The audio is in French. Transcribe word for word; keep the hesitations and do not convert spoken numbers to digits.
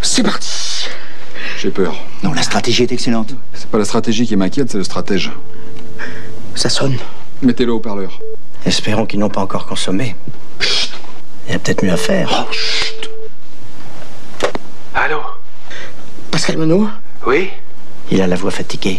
C'est parti. J'ai peur. Non, la stratégie est excellente. C'est pas la stratégie qui m'inquiète, c'est le stratège. Ça sonne. Mettez-le au haut-parleur. Espérons qu'ils n'ont pas encore consommé. Chut. Il y a peut-être mieux à faire. Oh, chut. Allô? Pascal Menot? Oui? Il a la voix fatiguée.